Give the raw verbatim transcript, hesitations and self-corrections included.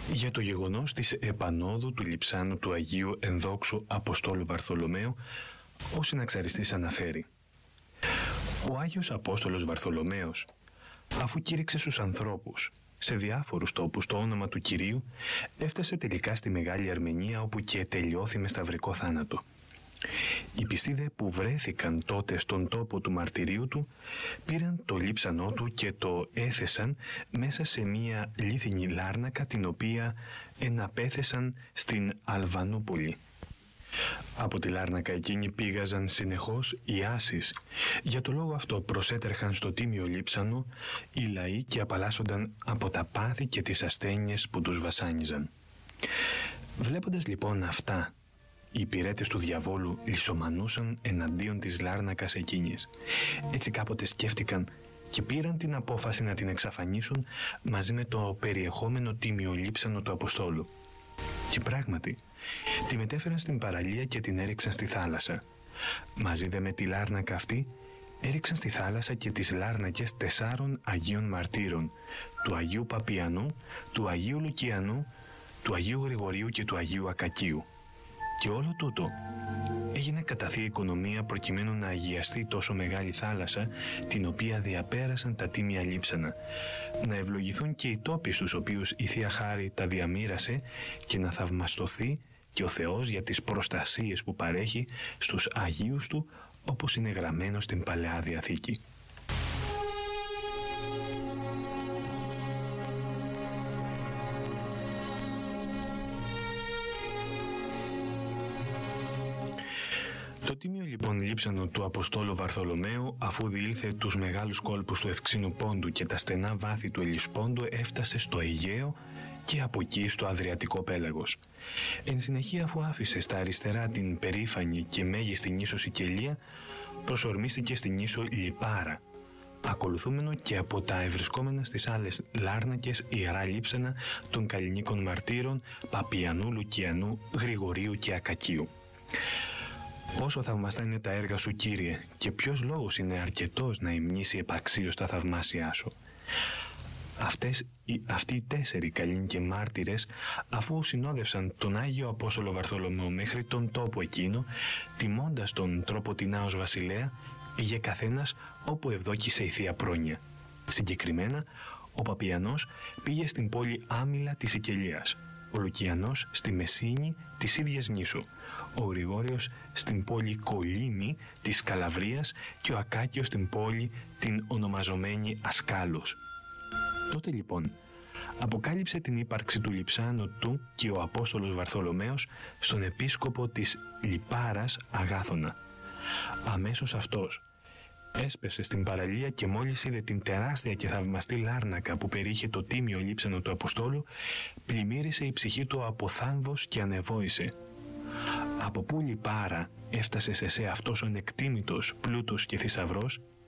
για το γεγονός της επανόδου του λειψάνου του Αγίου Ενδόξου Αποστόλου Βαρθολομαίου, ο συναξαριστής αναφέρει: Ο Άγιος Απόστολος Βαρθολομαίος, αφού κήρυξε στους ανθρώπους σε διάφορους τόπους το όνομα του Κυρίου, έφτασε τελικά στη Μεγάλη Αρμενία, όπου και τελειώθη με σταυρικό θάνατο. Οι πιστοί δε που βρέθηκαν τότε στον τόπο του μαρτυρίου του πήραν το λείψανό του και το έθεσαν μέσα σε μία λίθινη λάρνακα, την οποία εναπέθεσαν στην Αλβανούπολη. Από τη λάρνακα εκείνη πήγαζαν συνεχώς οι άσεις. Για το λόγο αυτό προσέτρεχαν στο τίμιο λείψανο οι λαοί και απαλλάσσονταν από τα πάθη και τις ασθένειες που τους βασάνιζαν. Βλέποντας λοιπόν αυτά, οι υπηρέτες του διαβόλου λυσομανούσαν εναντίον της λάρνακας εκείνης. Έτσι κάποτε σκέφτηκαν και πήραν την απόφαση να την εξαφανίσουν μαζί με το περιεχόμενο τίμιο λείψανο του Αποστόλου. Και πράγματι, τη μετέφεραν στην παραλία και την έριξαν στη θάλασσα. Μαζί δε με τη λάρνακα αυτή, έριξαν στη θάλασσα και τις λάρνακες τεσσάρων Αγίων Μαρτύρων, του Αγίου Παπιανού, του Αγίου Λουκιανού, του Αγίου Γρηγορίου και του Αγίου Ακακίου. Και όλο τούτο έγινε κατά θεία οικονομία, προκειμένου να αγιαστεί τόσο μεγάλη θάλασσα, την οποία διαπέρασαν τα τίμια λείψανα, να ευλογηθούν και οι τόποι στους οποίους η Θεία Χάρη τα διαμοίρασε και να θαυμαστοθεί και ο Θεός για τις προστασίες που παρέχει στους Αγίους Του, όπως είναι γραμμένο στην Παλαιά Διαθήκη. Το τίμιο λοιπόν λείψανο του Αποστόλου Βαρθολομαίου, αφού διήλθε τους μεγάλους κόλπους του Ευξήνου Πόντου και τα στενά βάθη του Ελισσπόντου, έφτασε στο Αιγαίο και από εκεί στο Αδριατικό πέλαγος. Εν συνεχεία, αφού άφησε στα αριστερά την περήφανη και μέγιστη νήσο Σικελία, προσορμίστηκε στην νήσο Λιπάρα, ακολουθούμενο και από τα ευρισκόμενα στις άλλες λάρνακες ιερά λείψανα των καλλινίκων μαρτύρων Παπιανού, Λουκιανού, Γρηγορίου και Ακακίου. Πόσο θαυμαστά είναι τα έργα σου, Κύριε, και ποιος λόγος είναι αρκετός να υμνήσει επαξίως τα θαυμάσια σου. Αυτές, αυτοί οι τέσσερι καλοί και μάρτυρες, αφού συνόδευσαν τον Άγιο Απόστολο Βαρθολομαίο μέχρι τον τόπο εκείνο, τιμώντας τον τροποτινά ως βασιλέα, πήγε καθένας όπου ευδόκησε η Θεία Πρόνοια. Συγκεκριμένα, ο Παπιανός πήγε στην πόλη Άμυλα της Σικελίας, ο Λουκιανός στη Μεσίνη της ίδιας νήσου, ο Γρηγόριος στην πόλη Κολίνη της Καλαβρίας και ο Ακάκιος στην πόλη την ονομαζομένη Ασκάλος. Τότε λοιπόν αποκάλυψε την ύπαρξη του λειψάνου του και ο Απόστολος Βαρθολομαίος στον επίσκοπο της Λιπάρας Αγάθωνα. Αμέσως αυτός έσπευσε στην παραλία και μόλις είδε την τεράστια και θαυμαστή λάρνακα που περιείχε το τίμιο λείψανο του Αποστόλου, πλημμύρισε η ψυχή του από θάμβος και ανεβόησε. Από πού Λιπάρα έφτασε σε σε αυτός ο ανεκτήμητος πλούτος και θησαυρός?